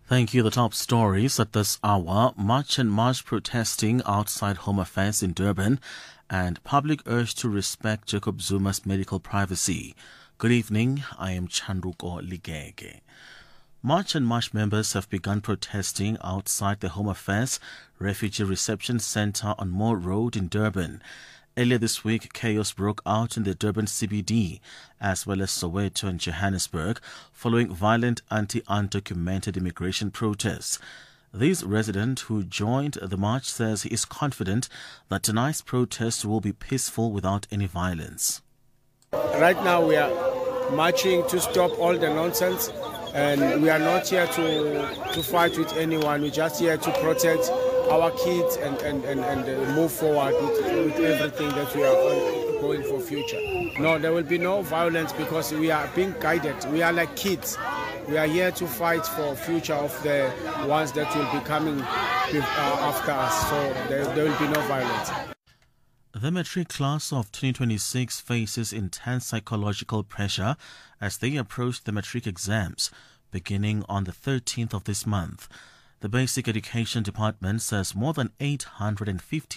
Thank you. The top stories at this hour. March and March protesting outside Home Affairs in Durban and public urge to respect Jacob Zuma's medical privacy. Good evening. I am Chanduko Ligege. March and March members have begun protesting outside the Home Affairs Refugee Reception Centre on Moore Road in Durban. Earlier this week, chaos broke out in the Durban CBD, as well as Soweto and Johannesburg, following violent anti-undocumented immigration protests. This resident who joined the march says he is confident that tonight's protest will be peaceful without any violence. Right now we are marching to stop all the nonsense, and we are not here to fight with anyone. We're just here to protect our kids and move forward with everything that we are going for future. No, there will be no violence because we are being guided. We are like kids. We are here to fight for future of the ones that will be coming after us. So there will be no violence. The matric class of 2026 faces intense psychological pressure as they approach the matric exams beginning on the 13th of this month. The Basic Education Department says more than 850